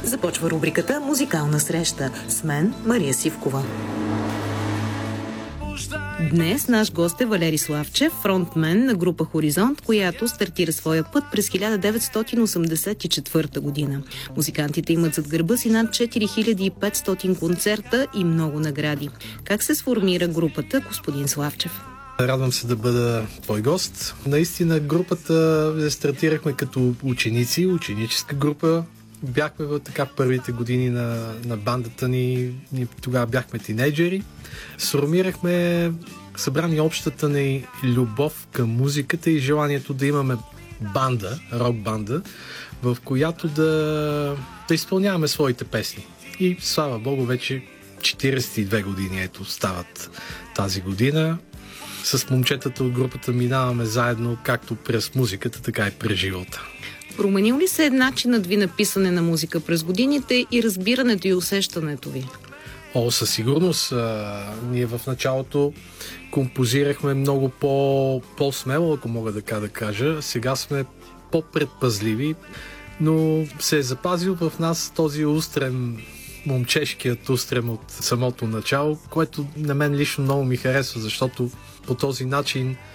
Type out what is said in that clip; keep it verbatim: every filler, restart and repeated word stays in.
Започва рубриката «Музикална среща» с мен, Мария Сивкова. Днес наш гост е Валери Славчев, фронтмен на група Хоризонт, която стартира своя път през хиляда деветстотин осемдесет и четвърта година. Музикантите имат зад гърба си над четири хиляди и петстотин концерта и много награди. Как се сформира групата, господин Славчев? Радвам се да бъда твой гост. Наистина групата стартирахме като ученици, ученическа група. Бяхме в така първите години на, на бандата ни, ни, тогава бяхме тинейджери. Сформирахме събрани общата ни любов към музиката и желанието да имаме банда, рок-банда, в която да, да изпълняваме своите песни. И слава Богу, вече четиридесет и две години ето стават тази година. С момчетата от групата минаваме заедно както през музиката, така и през живота. Променил ли се начинът ви на писане на музика през годините и разбирането и усещането ви? О, със сигурност. А, ние в началото композирахме много по, по-смело, ако мога така да кажа. Сега сме по-предпазливи, но се е запазил в нас този устрем, момчешкият устрем от самото начало, което на мен лично много ми харесва, защото по този начин